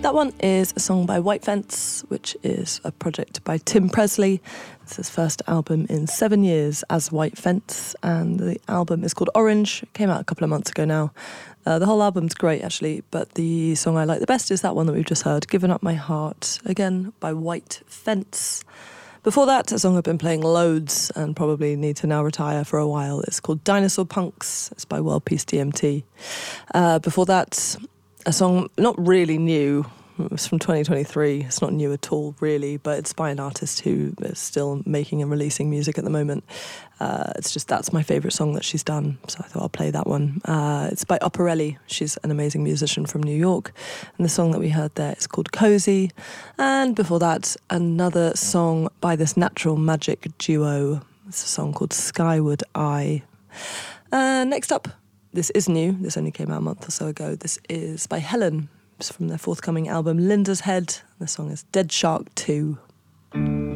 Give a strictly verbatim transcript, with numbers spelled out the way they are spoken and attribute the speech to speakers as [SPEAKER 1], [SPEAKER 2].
[SPEAKER 1] That one is a song by White Fence, which is a project by Tim Presley. It's his first album in seven years as White Fence, and the album is called Orange. It came out a couple of months ago now. Uh, the whole album's great, actually, but the song I like the best is that one that we've just heard, Given Up My Heart, again by White Fence. Before that, a song I've been playing loads and probably need to now retire for a while. It's called Dinosaur Punks. It's by World Peace D M T. Uh, before that, a song not really new. It was from twenty twenty-three. It's not new at all, really, but it's by an artist who is still making and releasing music at the moment. Uh, it's just, that's my favourite song that she's done, so I thought I'll play that one. Uh, it's by Operelli. She's an amazing musician from New York, and the song that we heard there is called Cozy. And before that, another song by this Natural Magic duo. It's a song called Skyward Eye. Uh, next up, this is new. This only came out a month or so ago. This is by Helen. It's from their forthcoming album Linda's Head. The song is Dead Shark two.